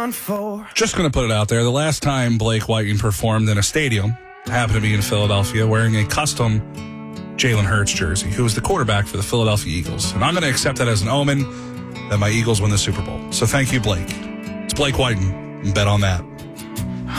done for. Just going to put it out there. The last time Blake Whiting performed in a stadium happened to be in Philadelphia wearing a custom Jalen Hurts jersey, who was the quarterback for the Philadelphia Eagles. And I'm going to accept that as an omen that my Eagles win the Super Bowl. So thank you, Blake. It's Blake Whiting. Bet on that.